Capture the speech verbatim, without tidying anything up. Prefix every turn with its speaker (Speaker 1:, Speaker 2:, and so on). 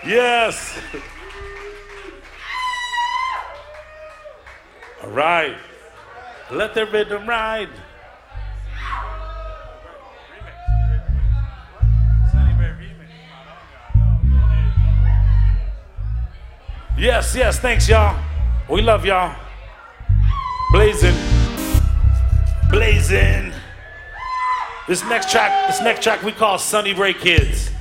Speaker 1: Yes. All right. Let the rhythm ride. Yes, yes, thanks y'all. We love y'all. Blazing. Blazing. This next track, this next track we call Sunny Ray Kids.